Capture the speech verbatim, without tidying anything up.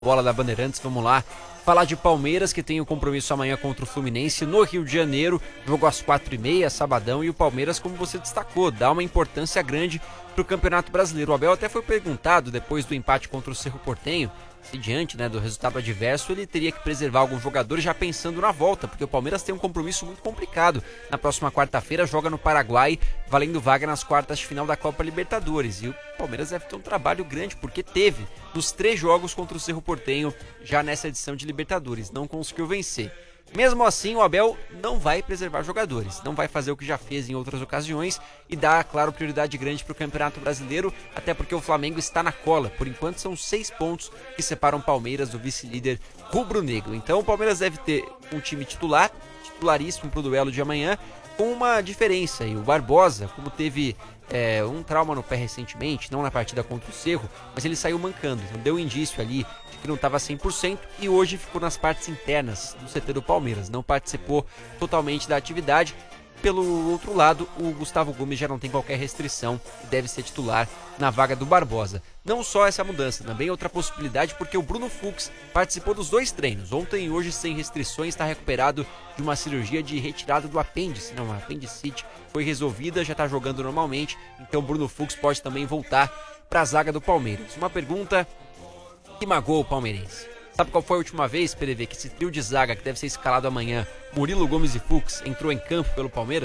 Bola da Bandeirantes, vamos lá. Falar de Palmeiras, que tem o um compromisso amanhã contra o Fluminense no Rio de Janeiro. Jogo às quatro e meia, sabadão. E o Palmeiras, como você destacou, dá uma importância grande para o Campeonato Brasileiro. O Abel até foi perguntado, depois do empate contra o Cerro Porteño, se diante né, do resultado adverso, ele teria que preservar alguns jogadores já pensando na volta, porque o Palmeiras tem um compromisso muito complicado. Na próxima quarta-feira joga no Paraguai, valendo vaga nas quartas de final da Copa Libertadores. E o Palmeiras deve ter um trabalho grande, porque teve nos três jogos contra o Cerro Porteño já nessa edição de Libertadores. Não conseguiu vencer. Mesmo assim, o Abel não vai preservar jogadores, não vai fazer o que já fez em outras ocasiões e dá, claro, prioridade grande para o Campeonato Brasileiro, até porque o Flamengo está na cola. Por enquanto, são seis pontos que separam o Palmeiras do vice-líder rubro-negro. Então, o Palmeiras deve ter um time titular, titularíssimo para o duelo de amanhã, com uma diferença. E o Barbosa, como teve é, um trauma no pé recentemente, não na partida contra o Cerro, mas ele saiu mancando, então deu um indício ali de que não estava cem por cento e hoje ficou nas partes internas do C T do Palmeiras, não participou totalmente da atividade. Pelo outro lado, o Gustavo Gomes já não tem qualquer restrição e deve ser titular na vaga do Barbosa. Não só essa mudança, também outra possibilidade, porque o Bruno Fux participou dos dois treinos. Ontem e hoje sem restrições, está recuperado de uma cirurgia de retirada do apêndice. Não, a apendicite foi resolvida, já está jogando normalmente, então o Bruno Fux pode também voltar para a zaga do Palmeiras. Uma pergunta que magoou o palmeirense. Sabe qual foi a última vez, P D V, que esse trio de zaga que deve ser escalado amanhã, Murilo, Gomes e Fux, entrou em campo pelo Palmeiras?